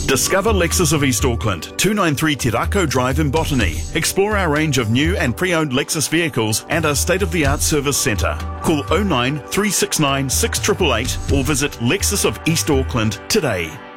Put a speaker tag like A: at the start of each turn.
A: Discover Lexus of East Auckland, 293 Te Rako Drive in Botany. Explore our range of new and pre-owned Lexus vehicles and our state-of-the-art service centre. Call 09 369 6888 or visit Lexus of East Auckland today.